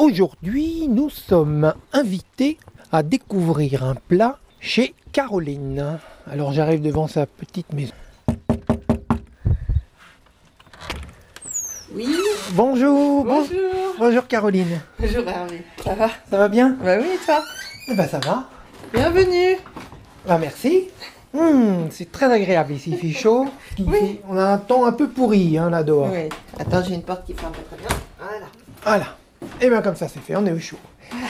Aujourd'hui, nous sommes invités à découvrir un plat chez Caroline. Alors j'arrive devant sa petite maison. Oui, Bonjour. bonjour. Bonjour Caroline. Bonjour Hervé. Ça va? Ça va bien? Bah oui, et toi? Eh ben ça va. Bienvenue. Ah merci. C'est très agréable ici, il fait chaud. Oui. On a un temps un peu pourri là dehors. Oui. Attends, j'ai une porte qui ferme pas très bien. Voilà. Voilà. Et bien comme ça c'est fait, on est au chaud.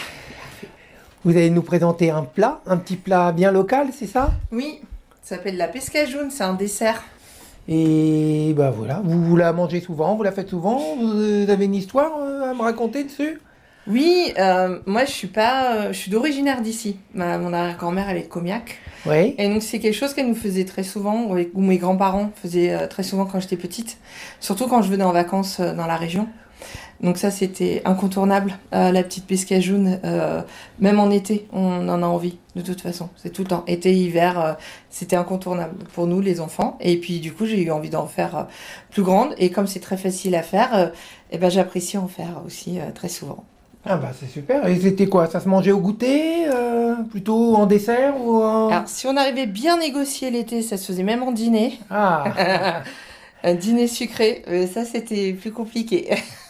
Vous allez nous présenter un plat, un petit plat bien local, c'est ça? Oui, ça s'appelle la pescajoune, c'est un dessert. Et ben voilà, vous la mangez souvent, vous la faites souvent, vous avez une histoire à me raconter dessus? Oui, moi je suis d'originaire d'ici. Mon arrière-grand-mère elle est de Comiac. Oui. Et donc c'est quelque chose qu'elle nous faisait très souvent, ou mes grands-parents faisaient très souvent quand j'étais petite. Surtout quand je venais en vacances dans la région. Donc ça c'était incontournable, la petite pescajoune, même en été on en a envie de toute façon, c'est tout le temps, été, hiver, c'était incontournable pour nous les enfants, et puis du coup j'ai eu envie d'en faire plus grande, et comme c'est très facile à faire, et ben j'apprécie en faire aussi très souvent. Ah bah c'est super, et c'était quoi? Ça se mangeait au goûter, plutôt en dessert ou en... Alors si on arrivait bien négocier l'été, ça se faisait même en dîner, Ah, un dîner sucré, ça c'était plus compliqué.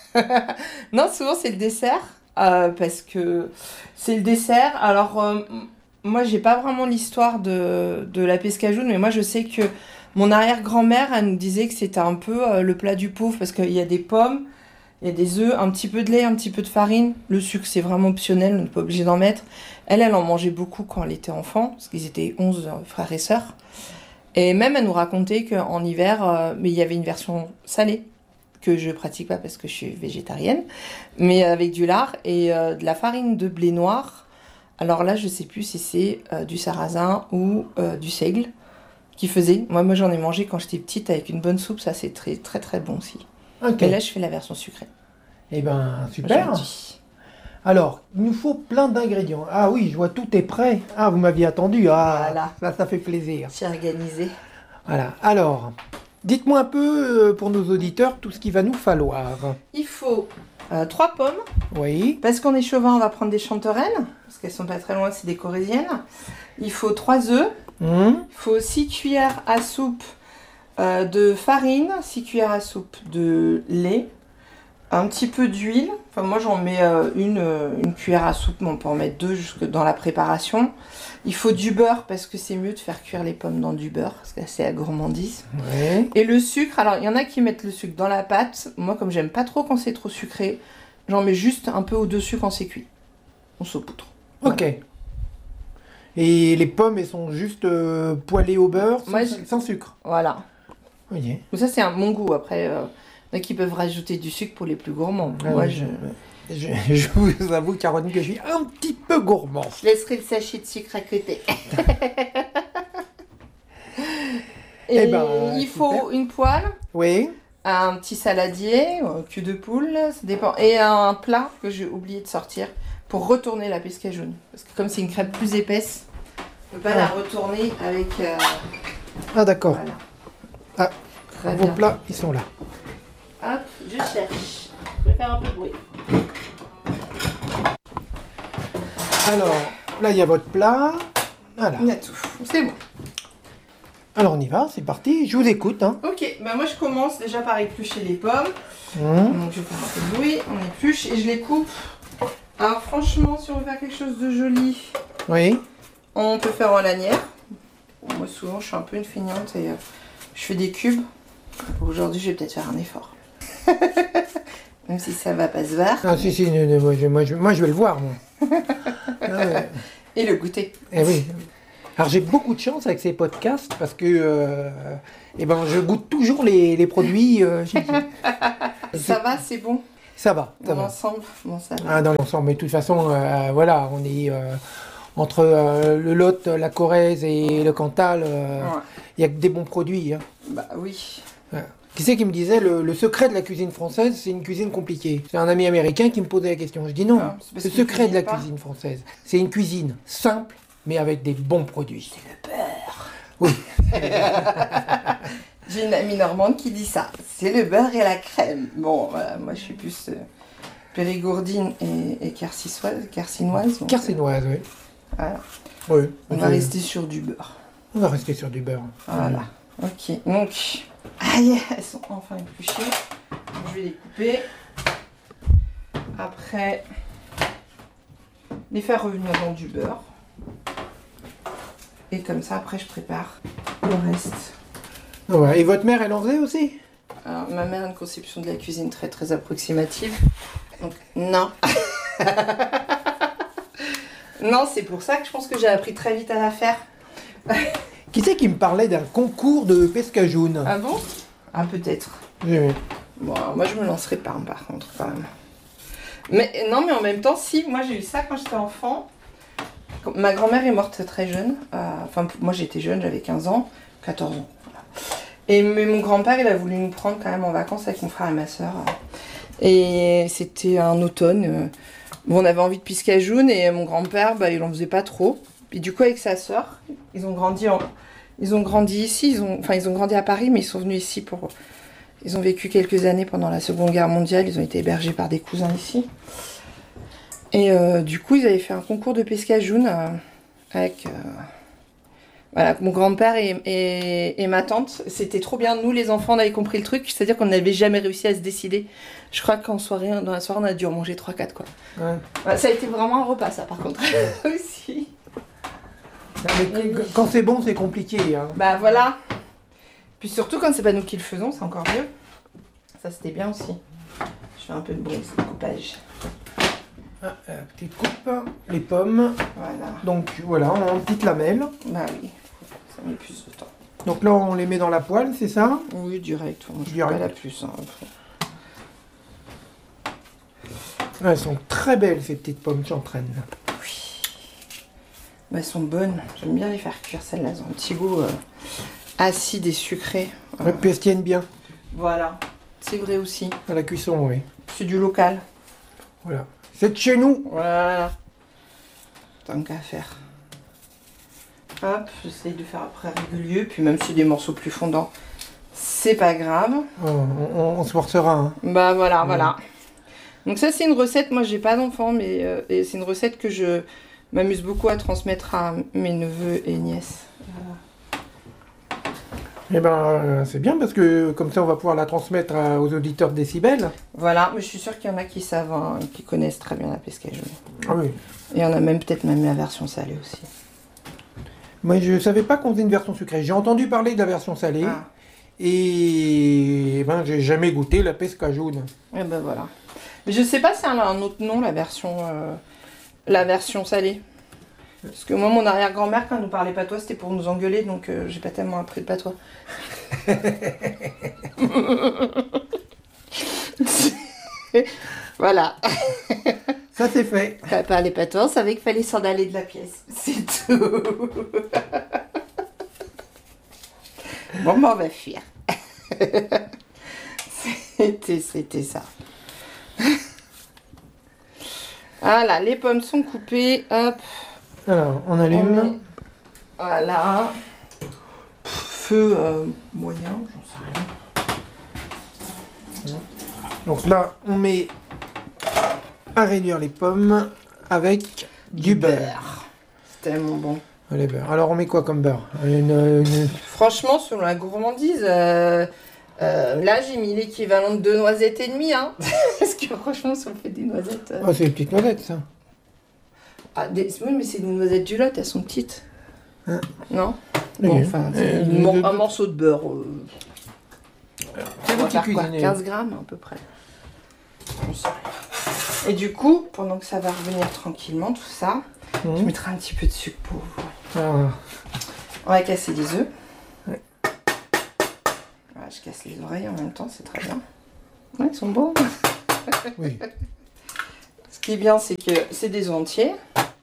Non, souvent c'est le dessert, parce que c'est le dessert. Alors, moi j'ai pas vraiment l'histoire de la pescajoune, mais moi je sais que mon arrière-grand-mère, elle nous disait que c'était un peu le plat du pauvre, parce qu'il y a des pommes, il y a des œufs, un petit peu de lait, un petit peu de farine. Le sucre c'est vraiment optionnel, on n'est pas obligé d'en mettre. Elle en mangeait beaucoup quand elle était enfant, parce qu'ils étaient 11 frères et sœurs. Et même elle nous racontait qu'en hiver, mais il y avait une version salée, que je pratique pas parce que je suis végétarienne, mais avec du lard et de la farine de blé noir. Alors là, je sais plus si c'est du sarrasin ou du seigle qui faisait. Moi j'en ai mangé quand j'étais petite avec une bonne soupe, ça c'est très très très bon aussi. ok. Mais là, je fais la version sucrée. Eh ben super. Aujourd'hui. Alors, il nous faut plein d'ingrédients. Ah oui, je vois tout est prêt. Ah, vous m'aviez attendu. Ah, Voilà. ça fait plaisir. C'est organisé. Voilà. Alors, dites-moi un peu pour nos auditeurs tout ce qu'il va nous falloir. Il faut 3 pommes. Oui. Parce qu'on est chauvin, on va prendre des chanterelles, parce qu'elles sont pas très loin, c'est des corésiennes. Il faut 3 œufs. Il faut 6 cuillères à soupe de farine, 6 cuillères à soupe de lait, un petit peu d'huile. Enfin, moi, j'en mets une cuillère à soupe, mais on peut en mettre 2 jusque dans la préparation. Il faut du beurre, parce que c'est mieux de faire cuire les pommes dans du beurre, parce que c'est la gourmandise. Oui. Et le sucre, alors il y en a qui mettent le sucre dans la pâte. Moi, comme j'aime pas trop quand c'est trop sucré, j'en mets juste un peu au-dessus quand c'est cuit. On saupoudre. Ok. Et les pommes, elles sont juste poêlées au beurre, Moi, sans sucre. Voilà. Oui. Mais ça, c'est un bon goût. Après, il y en a qui peuvent rajouter du sucre pour les plus gourmands. Ah Moi, oui, je vous avoue, Caroline, que je suis un petit peu gourmand. je laisserai le sachet de sucre à côté. Et Eh ben, il super. faut une poêle, Oui. un petit saladier, un cul de poule, ça dépend, et un plat que j'ai oublié de sortir pour retourner la pescajoune. Parce que comme c'est une crêpe plus épaisse, on ne peut pas la retourner avec... Ah d'accord. Voilà. Ah, Très vos bien. plats, ils sont là. Hop, je cherche. Je vais faire un peu de bruit. Alors, là, il y a votre plat. Voilà. Il y a tout. C'est bon. Alors, on y va, c'est parti. Je vous écoute. Hein. Ok, bah moi je commence déjà par éplucher les pommes. Mmh. Donc je vais faire un peu de bruit, on épluche et je les coupe. Alors franchement, si on veut faire quelque chose de joli, Oui. on peut faire en lanière. Moi souvent je suis un peu une feignante et je fais des cubes. Aujourd'hui je vais peut-être faire un effort. Même si ça va pas se voir. Ah, si, moi, je vais le voir, moi. Ah, ouais. Et le goûter. Eh oui. Alors, j'ai beaucoup de chance avec ces podcasts parce que eh ben, je goûte toujours les produits. Ça va, c'est bon. Ça va. Dans l'ensemble, bon ça va. Ah, dans l'ensemble, mais de toute façon, voilà, on est entre le Lot, la Corrèze et le Cantal, il n'y a que des bons produits. Hein. Bah oui. Ouais. Qui c'est qui me disait le secret de la cuisine française, c'est une cuisine compliquée? C'est un ami américain qui me posait la question. Je dis non, Ah, c'est parce le qu'il secret de la cuisine pas. cuisine française, c'est une cuisine simple, mais avec des bons produits. C'est le beurre. Oui. J'ai une amie normande qui dit ça. C'est le beurre et la crème. Bon, voilà, moi je suis plus Périgourdine et carcinoise. Donc, Carcinoise, oui. Voilà. Oui. On va rester sur du beurre. On va rester sur du beurre. Voilà. Ok. Donc, aïe, elles sont enfin épluchées. Je vais les couper. Après, les faire revenir dans du beurre. Et comme ça, après, je prépare le reste. Ouais. Et votre mère, elle en faisait aussi? Alors, ma mère a une conception de la cuisine très très approximative. Donc, non. Non, c'est pour ça que je pense que j'ai appris très vite à la faire. Qui c'est qui me parlait d'un concours de pescajoun? Ah bon? Ah, peut-être. Oui. Bon, alors, moi, je me lancerai pas, par contre, quand même. Mais non, mais en même temps, si, moi, j'ai eu ça quand j'étais enfant. Ma grand-mère est morte très jeune. Enfin, moi, j'étais jeune, j'avais 15 ans, 14 ans. Mais mon grand-père, il a voulu nous prendre quand même en vacances avec mon frère et ma soeur. Et c'était un automne. Bon, on avait envie de piscajoun et mon grand-père, bah, il en faisait pas trop. Et du coup, avec sa soeur, ils ont grandi ici. Ils ont grandi à Paris, mais ils sont venus ici pour... Ils ont vécu quelques années pendant la Seconde Guerre mondiale. Ils ont été hébergés par des cousins ici. Et du coup, ils avaient fait un concours de pescajoun avec... Voilà, mon grand-père et ma tante, c'était trop bien. Nous, les enfants, on avait compris le truc. C'est-à-dire qu'on n'avait jamais réussi à se décider. Je crois dans la soirée, on a dû en manger 3-4, quoi. Ouais. Ouais, ça a été vraiment un repas, ça, par contre. Aussi. Mais quand c'est bon, c'est compliqué. Hein. Bah, voilà. Puis surtout, quand c'est pas nous qui le faisons, c'est encore mieux. Ça, c'était bien aussi. Je fais un peu de bruit, c'est le coupage. Ah, la petite coupe, les pommes. Voilà. Donc, voilà, en petites lamelles. Bah oui. Ça met plus de temps. Donc là, on les met dans la poêle, c'est ça? Oui, direct. Je ne direct. Pas la plus. Hein. Ouais, elles sont très belles, ces petites pommes chantraines. Oui. Bah, elles sont bonnes. J'aime bien les faire cuire, celles-là. Elles ont un petit goût acide et sucré. Ouais, puis elles se tiennent bien. Voilà. C'est vrai aussi. À la cuisson, oui. C'est du local. Voilà. C'est de chez nous. Voilà. Tant qu'à faire. Hop, j'essaye de faire après régulier, puis même si c'est des morceaux plus fondants, c'est pas grave. Oh, on se forcera. Hein. Bah voilà, voilà. Donc ça c'est une recette, moi j'ai pas d'enfant, mais et c'est une recette que je m'amuse beaucoup à transmettre à mes neveux et nièces. Voilà. Eh ben, c'est bien parce que comme ça on va pouvoir la transmettre aux auditeurs de Décibel. Voilà, mais je suis sûre qu'il y en a qui savent, hein, qui connaissent très bien la pescajoun. Ah oui. Et il y en a même peut-être même la version salée aussi. Moi je savais pas qu'on faisait une version sucrée. J'ai entendu parler de la version salée. Ah. Et ben j'ai jamais goûté la pescajoun. Et ben voilà. Mais je sais pas si elle a un autre nom, la version salée. Parce que moi, mon arrière-grand-mère, quand elle nous parlait patois, c'était pour nous engueuler, donc j'ai pas tellement appris le patois. Voilà. Ça c'est fait. Quand elle parlait patois, on savait qu'il fallait s'en aller de la pièce. C'est tout. Bon, ben on va fuir. C'était ça. Voilà, les pommes sont coupées. Hop. Alors, on allume. Voilà. Feu moyen, j'en sais rien. Donc là, on met à réduire les pommes avec du beurre. C'est tellement bon. Les beurres. Alors, on met quoi comme beurre? Franchement, selon la gourmandise, là, j'ai mis l'équivalent de 2 noisettes et demie. Hein. Parce que franchement, si on fait des noisettes... Oh, c'est des petites noisettes, ça. Ah, oui, mais c'est des noisettes du Lot, elles sont petites. Hein? Non? Bon, enfin, un morceau de beurre. C'est vous qui cuisinez. 15 grammes à peu près. Et du coup, pendant que ça va revenir tranquillement, tout ça, je mettrai un petit peu de sucre pour vous. Ah. On va casser les œufs. Ouais. Voilà, je casse les oreilles en même temps, c'est très bien. Ouais, ils sont beaux. Oui. Ce qui est bien, c'est que c'est des œufs entiers.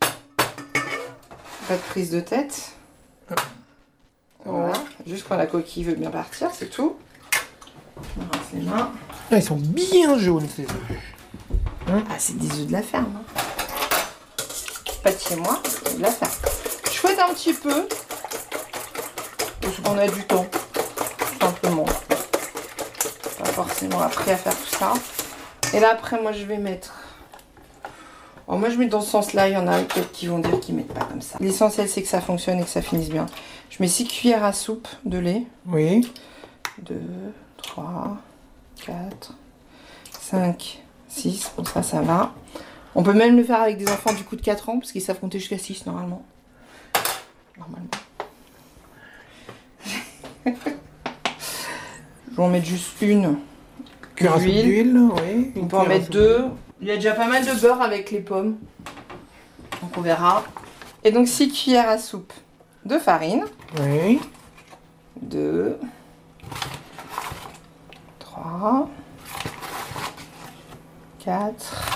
Pas de prise de tête. Voilà. Juste quand la coquille veut bien partir, c'est tout. Je me rince les mains. Ah, ils sont bien jaunes, ces œufs. Ah, c'est des œufs de la ferme. Hein. Pas de chez moi, c'est de la ferme. Je fouette un petit peu. Parce qu'on a du temps. Tout simplement. Pas forcément appris à faire tout ça. Et là, après, moi, je vais mettre... Oh, moi, je mets dans ce sens-là. Il y en a peut-être qui vont dire qu'ils mettent pas comme ça. L'essentiel, c'est que ça fonctionne et que ça finisse bien. Je mets 6 cuillères à soupe de lait. Oui. 2, 3, 4, 5, 6. Bon, ça va. On peut même le faire avec des enfants du coup de 4 ans, parce qu'ils savent compter jusqu'à 6 normalement. Je vais en mettre juste une. Cuillère à soupe d'huile, oui. On peut en mettre 2. Il y a déjà pas mal de beurre avec les pommes. Donc on verra. Et donc 6 cuillères à soupe de farine. Oui. 2, 3, 4,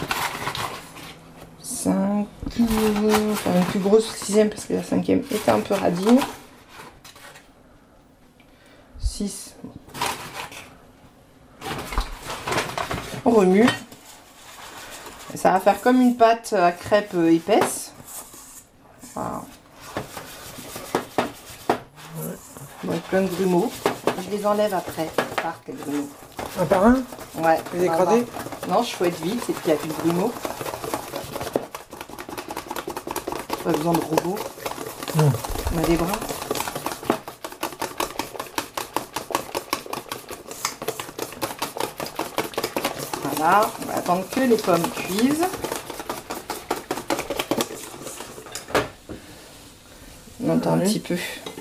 5, faire une plus grosse 6e parce que la 5e était un peu radine. 6. On remue. Et ça va faire comme une pâte à crêpes épaisse. Voilà. Avec plein de grumeaux. Je les enlève après. Les grumeaux. Un par un? Ouais. Les écraser? Non, je fouette vite et puis il n'y a plus de grumeaux. Pas besoin de robot. Non. On a des bras. Voilà, on va attendre que les pommes cuisent. On entend un petit peu